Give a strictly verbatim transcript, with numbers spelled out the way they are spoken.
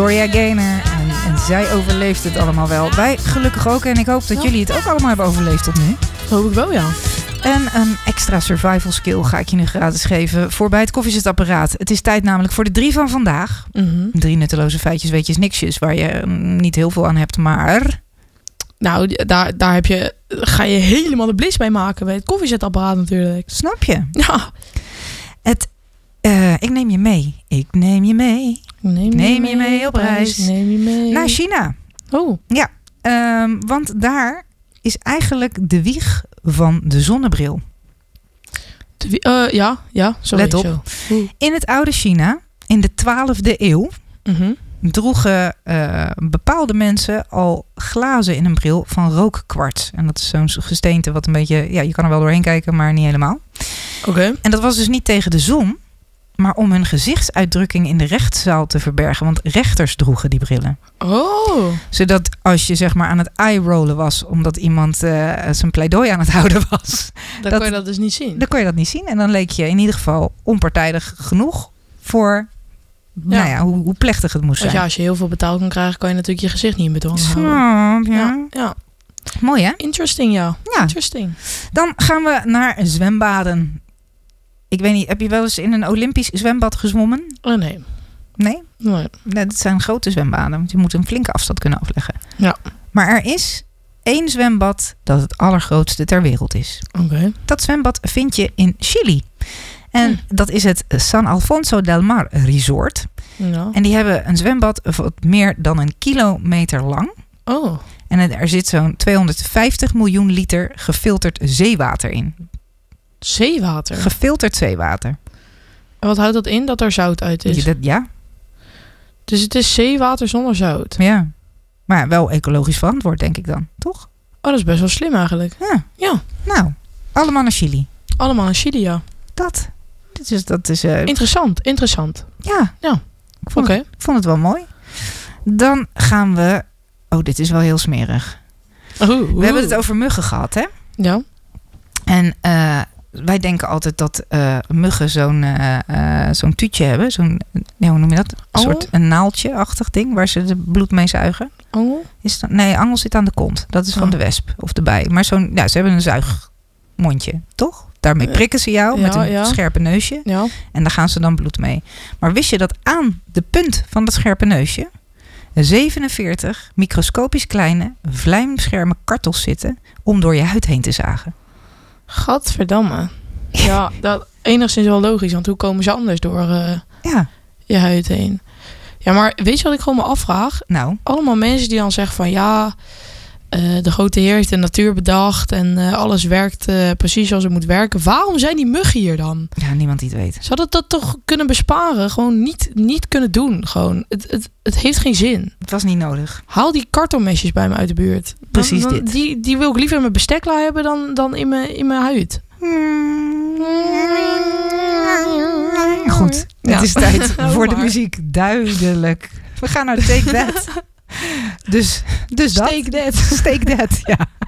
Gloria Gaynor. En, en zij overleeft het allemaal wel. Wij gelukkig ook. En ik hoop dat ja. jullie het ook allemaal hebben overleefd tot nu. Hoop ik wel, ja. En een extra survival skill ga ik je nu gratis geven voor bij het koffiezetapparaat. Het is tijd namelijk voor de drie van vandaag. Mm-hmm. Drie nutteloze feitjes, weetjes, niksjes, waar je niet heel veel aan hebt, maar... Nou, daar, daar heb je, ga je helemaal de blis mee maken bij het koffiezetapparaat natuurlijk. Snap je? Ja. Het, uh, ik neem je mee. Ik neem je mee. Neem, neem je, je mee op reis. Neem je mee. Naar China. Oh. Ja, um, want daar is eigenlijk de wieg van de zonnebril. De wie, uh, ja, ja. Sorry, Let op. Zo. In het oude China, in de twaalfde eeuw... Mm-hmm. droegen uh, bepaalde mensen al glazen in een bril van rookkwarts. En dat is zo'n gesteente wat een beetje... Ja, je kan er wel doorheen kijken, maar niet helemaal. Oké. Okay. En dat was dus niet tegen de zon, maar om hun gezichtsuitdrukking in de rechtszaal te verbergen. Want rechters droegen die brillen. Oh. Zodat als je zeg maar aan het eye-rollen was, omdat iemand uh, zijn pleidooi aan het houden was. Dan dat, kon je dat dus niet zien. Dan kon je dat niet zien. En dan leek je in ieder geval onpartijdig genoeg voor... Ja. Nou ja, hoe, hoe plechtig het moest zijn. Ja, als je heel veel betaald kan krijgen, kan je natuurlijk je gezicht niet in bedwang houden. Snap je? Ja, ja. Mooi hè? Interesting, ja. ja. Interesting. Dan gaan we naar zwembaden. Ik weet niet, heb je wel eens in een Olympisch zwembad gezwommen? Oh nee. Nee? Nee. Nee, dat zijn grote zwembaden. Want je moet een flinke afstand kunnen afleggen. Ja. Maar er is één zwembad dat het allergrootste ter wereld is. Oké. Okay. Dat zwembad vind je in Chili. En hm. dat is het San Alfonso del Mar Resort. Ja. En die hebben een zwembad wat meer dan een kilometer lang. Oh. En er zit zo'n tweehonderdvijftig miljoen liter gefilterd zeewater in. Zeewater? Gefilterd zeewater. En wat houdt dat in? Dat er zout uit is? Dat, ja. Dus het is zeewater zonder zout? Ja. Maar wel ecologisch verantwoord, denk ik dan. Toch? Oh, dat is best wel slim eigenlijk. Ja. Ja. Nou, allemaal naar Chili. Allemaal naar Chili, ja. Dat. Dus dat is... Uh... Interessant, interessant. Ja. Ja. Ik vond, okay. het, ik vond het wel mooi. Dan gaan we... Oh, dit is wel heel smerig. Oeh, oeh. We hebben het over muggen gehad, hè? Ja. En uh, wij denken altijd dat uh, muggen zo'n, uh, uh, zo'n tuutje hebben. Zo'n, nee, hoe noem je dat? Een angel? soort een naaldje-achtig ding waar ze de bloed mee zuigen. Angel? Is dat, nee, angel zit aan de kont. Dat is van oh. de wesp of de bij. Maar zo'n, ja, ze hebben een zuigmondje, toch? Daarmee prikken ze jou ja, met een ja. scherpe neusje. Ja. En daar gaan ze dan bloed mee. Maar wist je dat aan de punt van dat scherpe neusje zevenenveertig microscopisch kleine vlijmscherme kartels zitten om door je huid heen te zagen? Gadverdamme. Ja, dat enigszins wel logisch. Want hoe komen ze anders door uh, ja. je huid heen? Ja, maar weet je wat ik gewoon me afvraag? Nou? Allemaal mensen die dan zeggen van ja... Uh, de grote heer heeft de natuur bedacht en uh, alles werkt uh, precies zoals het moet werken. Waarom zijn die muggen hier dan? Ja, niemand die het weet. Ze hadden dat toch kunnen besparen? Gewoon niet, niet kunnen doen. Gewoon. Het, het, het heeft geen zin. Het was niet nodig. Haal die kartonmesjes bij me uit de buurt. Precies dan, dan, dit. Die, die wil ik liever in mijn bestekla hebben dan, dan in, mijn, in mijn huid. Goed, ja. Het is tijd voor de muziek. Duidelijk. We gaan naar Take That. Dus, dus dat. Steak that. Steak that, ja.